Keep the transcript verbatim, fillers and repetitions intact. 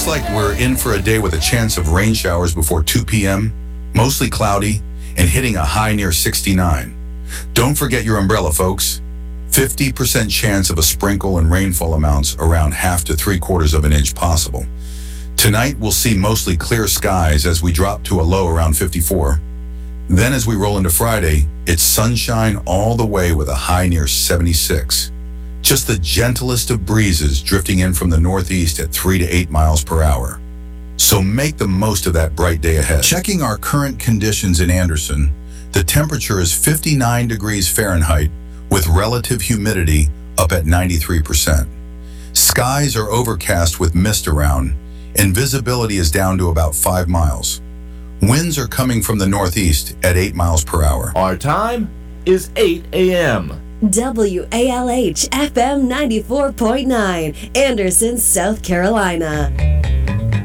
Looks like we're in for a day with a chance of rain showers before two p.m., mostly cloudy, and hitting a high near sixty-nine. Don't forget your umbrella, folks. fifty percent chance of a sprinkle and rainfall amounts around half to three quarters of an inch possible. Tonight, we'll see mostly clear skies as we drop to a low around fifty-four. Then as we roll into Friday, it's sunshine all the way with a high near seventy-six. Just the gentlest of breezes drifting in from the northeast at three to eight miles per hour. So make the most of that bright day ahead. Checking our current conditions in Anderson, the temperature is fifty-nine degrees Fahrenheit with relative humidity up at ninety-three percent. Skies are overcast with mist around, and visibility is down to about five miles. Winds are coming from the northeast at eight miles per hour. Our time is eight a.m. W A L H F M ninety-four point nine, Anderson, South Carolina.